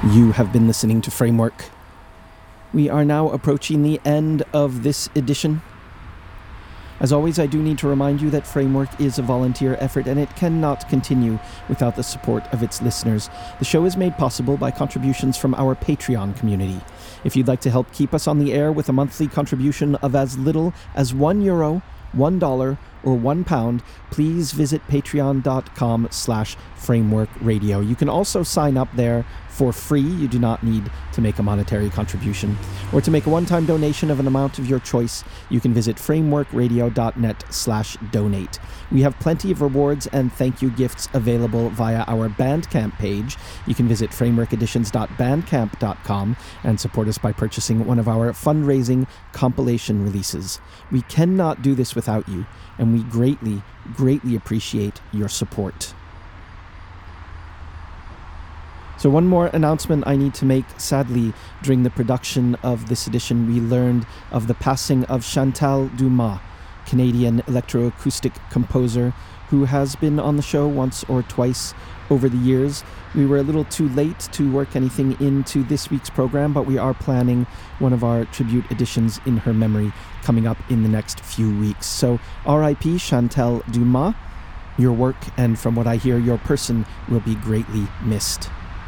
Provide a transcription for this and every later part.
You have been listening to Framework. We are now approaching the end of this edition. As always, I do need to remind you that Framework is a volunteer effort and it cannot continue without the support of its listeners. The show is made possible by contributions from our Patreon community. If you'd like to help keep us on the air with a monthly contribution of as little as €1, $1, or £1, please visit patreon.com/frameworkradio. You can also sign up there for free. You do not need to make a monetary contribution. Or to make a one-time donation of an amount of your choice, you can visit frameworkradio.net/donate. We have plenty of rewards and thank you gifts available via our Bandcamp page. You can visit frameworkeditions.bandcamp.com and support us by purchasing one of our fundraising compilation releases. We cannot do this without you, and we greatly, greatly appreciate your support. So one more announcement I need to make. Sadly, during the production of this edition, we learned of the passing of Chantal Dumas, Canadian electroacoustic composer who has been on the show once or twice over the years. We were a little too late to work anything into this week's program, but we are planning one of our tribute editions in her memory coming up in the next few weeks. So R.I.P. Chantal Dumas. Your work, and from what I hear, your person, will be greatly missed.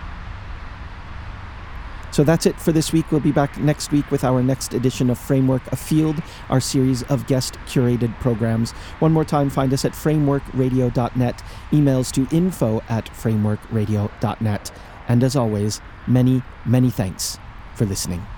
So that's it for this week. We'll be back next week with our next edition of Framework Afield, our series of guest-curated programs. One more time, find us at frameworkradio.net, emails to info@frameworkradio.net. And as always, many, many thanks for listening.